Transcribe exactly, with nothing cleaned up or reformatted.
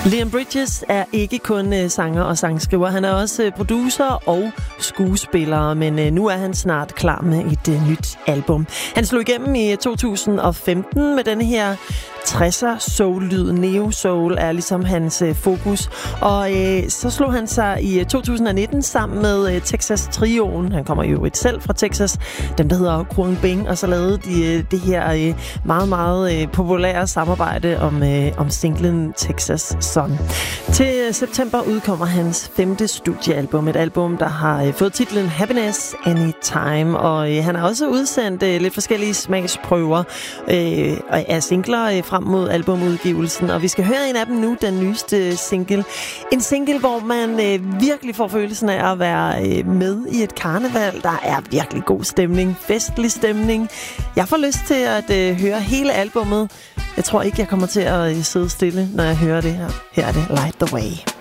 Liam Bridges er ikke kun uh, sanger og sangskriver. Han er også uh, producer og skuespiller, men uh, nu er han snart klar med et uh, nyt album. Han slog igennem i to tusind og femten med denne her tresser soul-lyd. Neo-soul er ligesom hans uh, fokus. Og uh, så slog han sig i uh, to tusind og nitten sammen med uh, Texas-trioen. Han kommer jo et selv fra Texas. Dem, der hedder Khruangbin Bing. Og så lavede de uh, det her uh, meget, meget uh, populære samarbejde om, uh, om singlen Texas Sun. Til september udkommer hans femte studiealbum. Et album, der har uh, fået titlen Happiness Anytime. Og uh, han har også udsendt uh, lidt forskellige smagsprøver uh, af singler uh, frem mod albumudgivelsen. Og vi skal høre en af dem nu, den nyeste single. En single, hvor man uh, virkelig får følelsen af at være uh, med i et karneval. Der er virkelig god stemning, festlig stemning. Jeg får lyst til at uh, høre hele albummet. Jeg tror ikke, jeg kommer til at uh, sidde stille, når jeg hører det her. Her er det Light the Way.